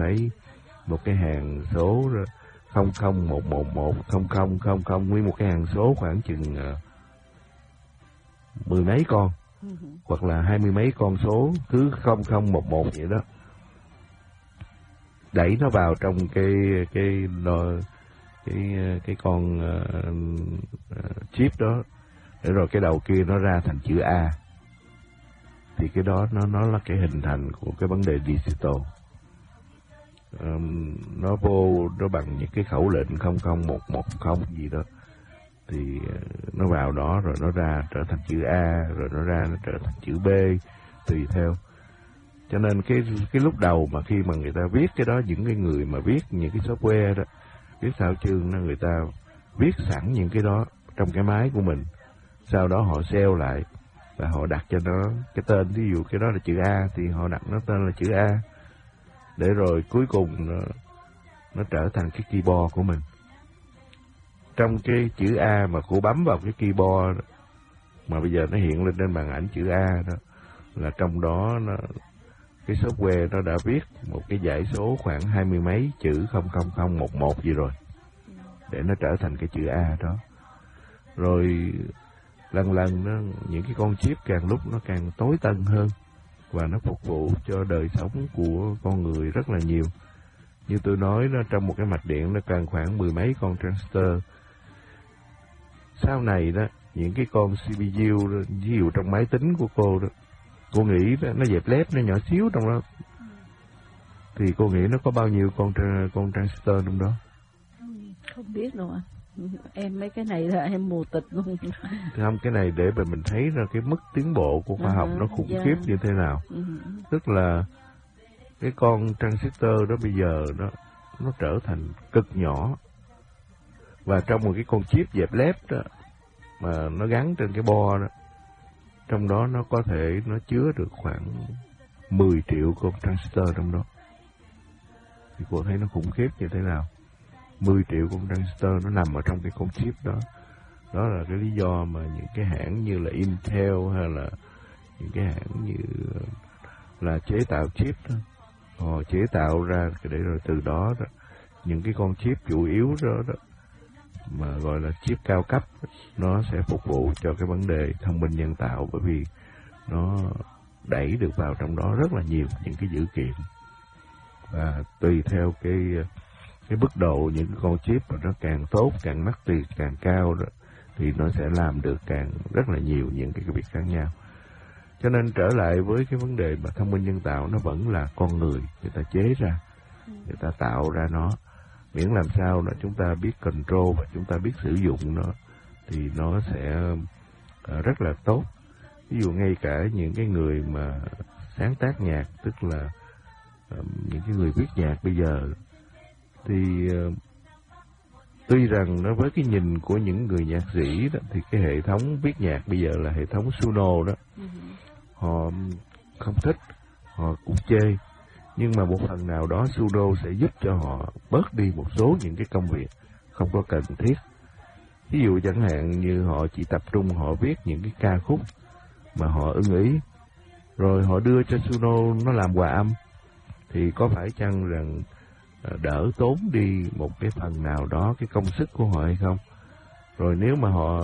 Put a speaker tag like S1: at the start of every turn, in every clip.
S1: thấy một cái hàng số 001110000, nguyên một cái hàng số khoảng chừng mười mấy con, hoặc là 20 mấy con số thứ 0011 vậy đó, đẩy nó vào trong cái con chip đó, để rồi cái đầu kia nó ra thành chữ A. Thì cái đó nó là cái hình thành của cái vấn đề digital. Nó vô nó bằng những cái khẩu lệnh 00110 gì đó, thì nó vào đó rồi nó ra trở thành chữ A, rồi nó ra nó trở thành chữ B, tùy theo. Cho nên cái lúc đầu mà khi mà người ta viết cái đó, những cái người mà viết những cái software đó, viết sao chương đó, người ta viết sẵn những cái đó trong cái máy của mình, sau đó họ save lại và họ đặt cho nó cái tên, ví dụ cái đó là chữ A thì họ đặt nó tên là chữ A, để rồi cuối cùng nó trở thành cái keyboard của mình. Trong cái chữ A mà cô bấm vào cái keyboard đó, mà bây giờ nó hiện lên trên màn ảnh chữ A đó, là trong đó cái software nó đã viết một cái dãy số khoảng 20 mấy chữ 00011 gì rồi, để nó trở thành cái chữ A đó. Rồi lần những cái con chip càng lúc nó càng tối tân hơn, và nó phục vụ cho đời sống của con người rất là nhiều. Như tôi nói đó, trong một cái mạch điện nó cần khoảng mười mấy con transistor. Sau này đó, những cái con CPU đó, ví dụ trong máy tính của cô đó, cô nghĩ đó, nó dẹp lép, nó nhỏ xíu trong đó, thì cô nghĩ nó có bao nhiêu con transistor trong đó?
S2: Không biết đâu ạ. Em mấy cái này là em mù tịt luôn.
S1: Không, cái này để mà mình thấy ra cái mức tiến bộ của khoa học nó khủng khiếp như thế nào. Tức là cái con transistor đó bây giờ đó, nó trở thành cực nhỏ, và trong một cái con chip dẹp lép đó mà nó gắn trên cái bo đó, trong đó nó có thể nó chứa được khoảng 10 triệu con transistor trong đó. Thì cô thấy nó khủng khiếp như thế nào. 10 triệu con transistor nó nằm ở trong cái con chip đó. Đó là cái lý do mà những cái hãng như là Intel hay là những cái hãng như là chế tạo chip đó, họ chế tạo ra để rồi từ đó, những cái con chip chủ yếu đó mà gọi là chip cao cấp, nó sẽ phục vụ cho cái vấn đề thông minh nhân tạo, bởi vì nó đẩy được vào trong đó rất là nhiều những cái dữ kiện, và tùy theo cái mức độ những cái con chip mà nó càng tốt, càng mắc tiền càng cao đó, thì nó sẽ làm được càng rất là nhiều những cái việc khác nhau. Cho nên trở lại với cái vấn đề mà thông minh nhân tạo, nó vẫn là con người ta chế ra, người ta tạo ra nó, miễn làm sao là chúng ta biết control và chúng ta biết sử dụng nó, thì nó sẽ rất là tốt. Ví dụ ngay cả những cái người mà sáng tác nhạc, tức là những cái người viết nhạc bây giờ, thì tuy rằng nó với cái nhìn của những người nhạc sĩ đó, thì cái hệ thống viết nhạc bây giờ là hệ thống Suno đó, họ không thích, họ cũng chê, nhưng mà một phần nào đó Suno sẽ giúp cho họ bớt đi một số những cái công việc không có cần thiết. Ví dụ chẳng hạn như họ chỉ tập trung họ viết những cái ca khúc mà họ ưng ý, rồi họ đưa cho Suno nó làm hòa âm, thì có phải chăng rằng đỡ tốn đi một cái phần nào đó cái công sức của họ hay không? Rồi nếu mà họ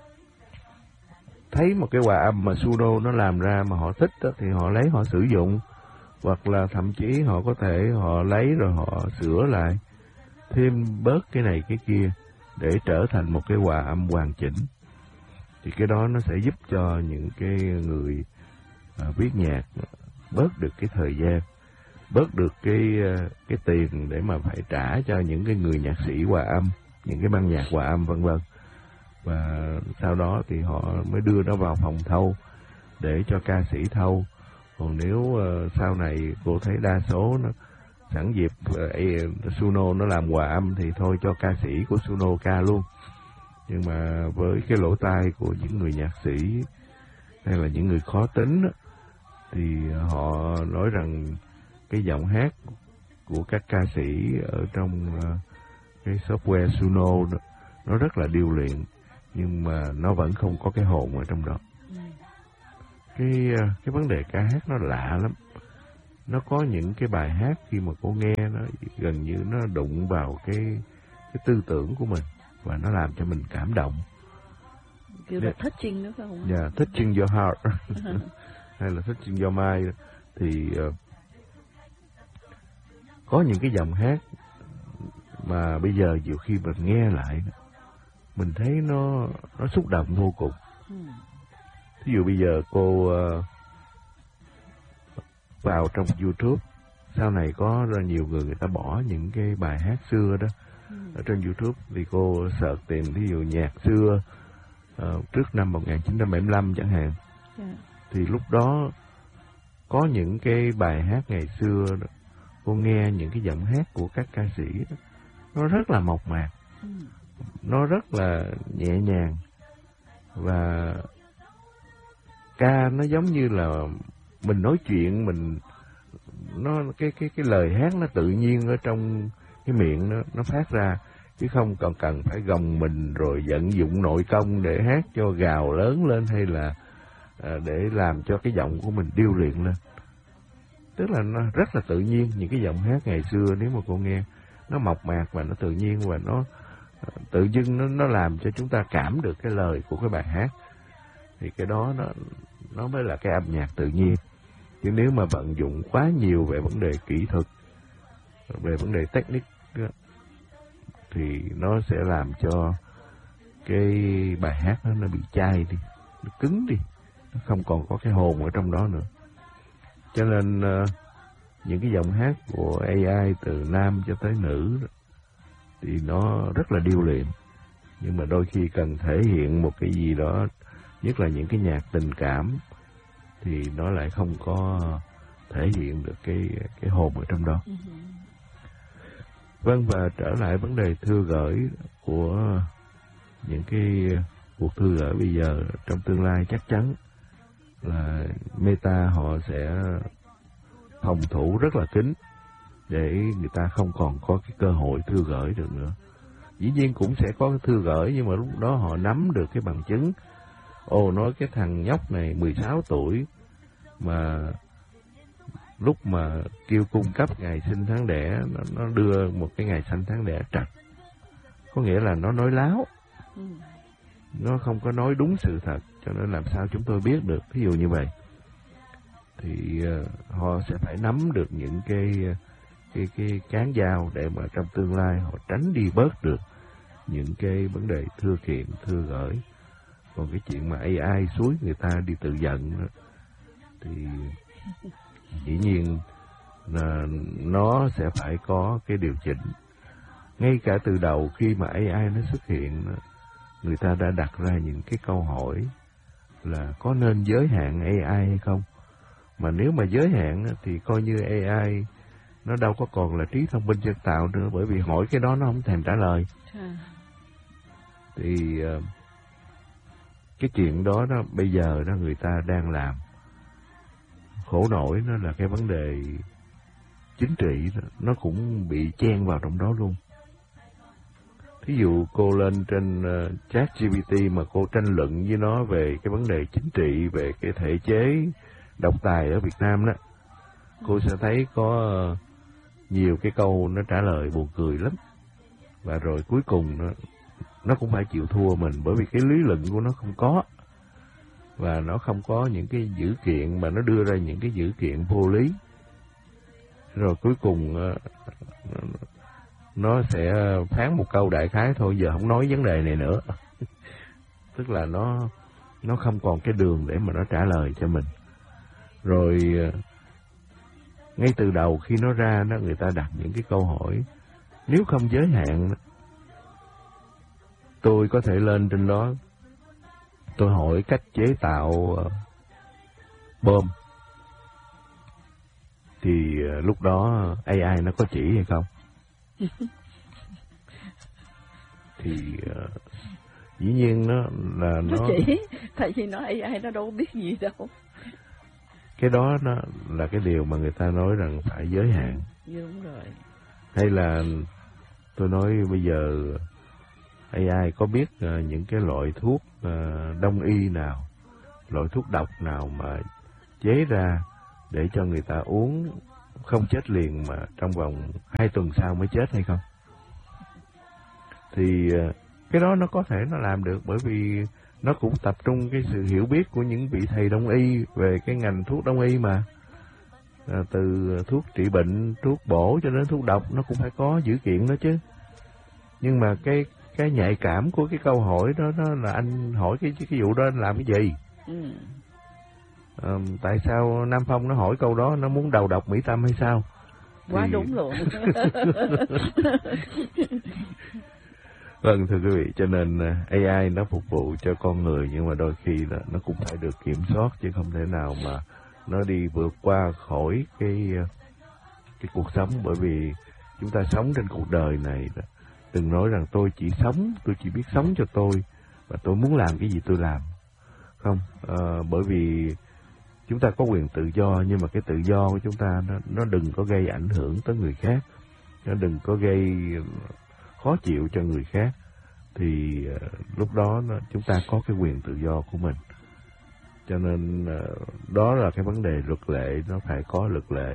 S1: thấy một cái hòa âm mà Suno nó làm ra mà họ thích đó, thì họ lấy họ sử dụng, hoặc là thậm chí họ có thể họ lấy rồi họ sửa lại, thêm bớt cái này cái kia để trở thành một cái hòa âm hoàn chỉnh. Thì cái đó nó sẽ giúp cho những cái người viết nhạc bớt được cái thời gian, bớt được cái tiền để mà phải trả cho những cái người nhạc sĩ hòa âm, những cái ban nhạc hòa âm vân vân. Và sau đó thì họ mới đưa nó vào phòng thâu để cho ca sĩ thâu. Còn nếu sau này cô thấy đa số nó sẵn dịp Suno nó làm hòa âm thì thôi cho ca sĩ của Suno ca luôn. Nhưng mà với cái lỗ tai của những người nhạc sĩ hay là những người khó tính đó, thì họ nói rằng cái giọng hát của các ca sĩ ở trong cái software Suno đó, nó rất là điêu luyện, nhưng mà nó vẫn không có cái hồn ở trong đó. Cái vấn đề ca hát nó lạ lắm. nó có những cái bài hát khi mà cô nghe nó gần như nó đụng vào cái tư tưởng của mình và nó làm cho mình cảm động.
S2: Kiểu là touching nữa phải không?
S1: Yeah, touching your heart hay là touching your mind. Thì có những cái giọng hát mà bây giờ nhiều khi mình nghe lại mình thấy nó xúc động vô cùng. Ví dụ bây giờ cô vào trong YouTube, sau này có rất nhiều người ta bỏ những cái bài hát xưa đó ở trên YouTube, thì cô search tìm ví dụ nhạc xưa trước năm 1975 chẳng hạn, thì lúc đó có những cái bài hát ngày xưa đó, cô nghe những cái giọng hát của các ca sĩ đó, nó rất là mộc mạc, nó rất là nhẹ nhàng, và ca nó giống như là mình nói chuyện, nó cái lời hát nó tự nhiên ở trong cái miệng nó phát ra, chứ không còn cần phải gồng mình rồi vận dụng nội công để hát cho gào lớn lên, hay là để làm cho cái giọng của mình điêu luyện lên. Tức là nó rất là tự nhiên. Những cái giọng hát ngày xưa nếu mà cô nghe nó mộc mạc và nó tự nhiên, và nó tự dưng nó làm cho chúng ta cảm được cái lời của cái bài hát, thì cái đó nó mới là cái âm nhạc tự nhiên. Chứ nếu mà vận dụng quá nhiều về vấn đề kỹ thuật, về vấn đề technique đó, thì nó sẽ làm cho cái bài hát đó nó bị chai đi, nó cứng đi, nó không còn có cái hồn ở trong đó nữa. Cho nên những cái giọng hát của AI từ nam cho tới nữ đó, thì nó rất là điêu luyện, nhưng mà đôi khi cần thể hiện một cái gì đó, nhất là những cái nhạc tình cảm, thì nó lại không có thể hiện được cái hồn ở trong đó. Vâng, và trở lại vấn đề thư gửi của những cái cuộc thư gửi bây giờ, trong tương lai chắc chắn là Meta họ sẽ phòng thủ rất là kín để người ta không còn có cái cơ hội thư gửi được nữa. Dĩ nhiên cũng sẽ có cái thư gửi, nhưng mà lúc đó họ nắm được cái bằng chứng. Nói cái thằng nhóc này 16 tuổi mà lúc mà kêu cung cấp ngày sinh tháng đẻ, nó đưa một cái ngày sinh tháng đẻ trật, có nghĩa là nó nói láo, nó không có nói đúng sự thật, cho nên làm sao chúng tôi biết được. Ví dụ như vậy thì họ sẽ phải nắm được những cái cán dao để mà trong tương lai họ tránh đi bớt được những cái vấn đề thư kiện, thư gửi. Còn cái chuyện mà AI xúi người ta đi tự giận đó, thì dĩ nhiên là nó sẽ phải có cái điều chỉnh. Ngay cả từ đầu khi mà AI nó xuất hiện, người ta đã đặt ra những cái câu hỏi là có nên giới hạn AI hay không. Mà nếu mà giới hạn thì coi như AI nó đâu có còn là trí thông minh nhân tạo nữa, bởi vì hỏi cái đó nó không thèm trả lời. Thì cái chuyện đó bây giờ đó người ta đang làm. Khổ nổi nó là cái vấn đề chính trị đó, nó cũng bị chen vào trong đó luôn. Thí dụ cô lên trên ChatGPT mà cô tranh luận với nó về cái vấn đề chính trị, về cái thể chế độc tài ở Việt Nam đó, cô sẽ thấy có nhiều cái câu nó trả lời buồn cười lắm. Và rồi cuối cùng nó cũng phải chịu thua mình, bởi vì cái lý luận của nó không có, và nó không có những cái dữ kiện, mà nó đưa ra những cái dữ kiện vô lý. Rồi cuối cùng nó sẽ phán một câu đại khái thôi, giờ không nói vấn đề này nữa. Tức là nó không còn cái đường để mà nó trả lời cho mình. Rồi ngay từ đầu khi nó ra đó, người ta đặt những cái câu hỏi nếu không giới hạn. Tôi có thể lên trên đó tôi hỏi cách chế tạo bom, thì lúc đó AI nó có chỉ hay không? Thì dĩ nhiên nó
S2: chỉ, tại vì nó AI nó đâu biết gì đâu.
S1: Cái đó nó là cái điều mà người ta nói rằng phải giới hạn.
S2: Đúng rồi.
S1: Hay là tôi nói bây giờ AI có biết những cái loại thuốc đông y nào, loại thuốc độc nào mà chế ra để cho người ta uống không chết liền mà trong vòng 2 tuần sau mới chết hay không? Thì cái đó nó có thể nó làm được, bởi vì nó cũng tập trung cái sự hiểu biết của những vị thầy đông y về cái ngành thuốc đông y mà. Từ thuốc trị bệnh, thuốc bổ cho đến thuốc độc nó cũng phải có dữ kiện đó chứ. Nhưng mà cái nhạy cảm của cái câu hỏi đó là anh hỏi cái vụ đó anh làm cái gì? Tại sao Nam Phong nó hỏi câu đó, nó muốn đầu độc Mỹ Tâm hay sao?
S2: Quá đúng luôn.
S1: Vâng, thưa quý vị, cho nên AI nó phục vụ cho con người, nhưng mà đôi khi là nó cũng phải được kiểm soát, chứ không thể nào mà nó đi vượt qua khỏi cái cuộc sống. Bởi vì chúng ta sống trên cuộc đời này, đừng nói rằng tôi chỉ biết sống cho tôi, và tôi muốn làm cái gì tôi làm. Không, bởi vì chúng ta có quyền tự do, nhưng mà cái tự do của chúng ta nó đừng có gây ảnh hưởng tới người khác, nó đừng có gây khó chịu cho người khác, thì lúc đó chúng ta có cái quyền tự do của mình. Cho nên đó là cái vấn đề luật lệ, nó phải có luật lệ.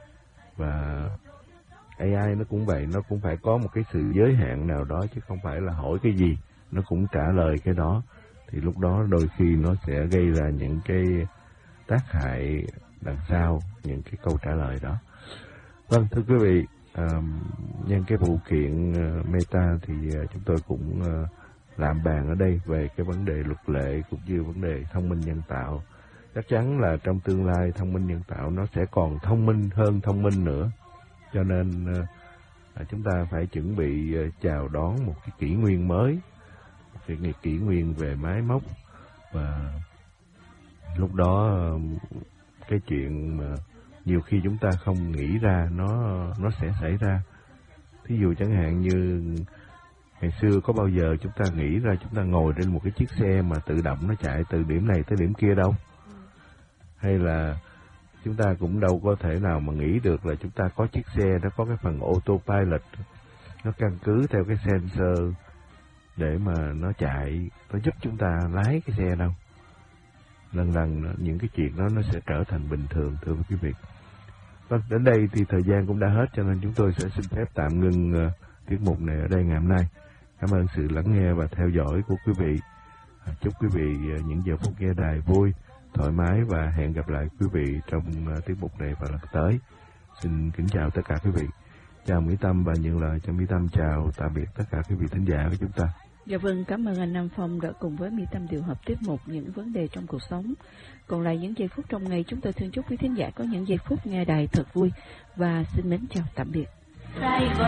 S1: Và AI nó cũng vậy, nó cũng phải có một cái sự giới hạn nào đó, chứ không phải là hỏi cái gì nó cũng trả lời cái đó. Thì lúc đó đôi khi nó sẽ gây ra những cái tác hại đằng sau những cái câu trả lời đó. Vâng, thưa quý vị, nhân cái vụ kiện Meta thì chúng tôi cũng làm bàn ở đây về cái vấn đề luật lệ cũng như vấn đề thông minh nhân tạo. Chắc chắn là trong tương lai thông minh nhân tạo nó sẽ còn thông minh hơn thông minh nữa. Cho nên chúng ta phải chuẩn bị chào đón một cái kỷ nguyên mới, một cái kỷ nguyên về máy móc. Và lúc đó cái chuyện mà nhiều khi chúng ta không nghĩ ra nó sẽ xảy ra. Thí dụ chẳng hạn như ngày xưa có bao giờ chúng ta nghĩ ra chúng ta ngồi trên một cái chiếc xe mà tự động nó chạy từ điểm này tới điểm kia đâu. Hay là chúng ta cũng đâu có thể nào mà nghĩ được là chúng ta có chiếc xe nó có cái phần autopilot, nó căn cứ theo cái sensor để mà nó chạy, nó giúp chúng ta lái cái xe đâu. Lần lần những cái chuyện đó nó sẽ trở thành bình thường, thưa quý vị. Vâng, đến đây thì thời gian cũng đã hết, cho nên chúng tôi sẽ xin phép tạm ngừng tiết mục này ở đây ngày hôm nay. Cảm ơn sự lắng nghe và theo dõi của quý vị. Chúc quý vị những giờ phút nghe đài vui, thoải mái, và hẹn gặp lại quý vị trong tiết mục này vào lần tới. Xin kính chào tất cả quý vị. Chào Mỹ Tâm và nhận lời cho Mỹ Tâm chào tạm biệt tất cả quý vị thính giả của chúng ta.
S2: Dạ vâng, cảm ơn anh Nam Phong đã cùng với Mỹ Tâm điều hợp tiết mục những vấn đề trong cuộc sống. Còn lại những giây phút trong ngày, chúng tôi thương chúc quý thính giả có những giây phút nghe đài thật vui và xin mến chào tạm biệt.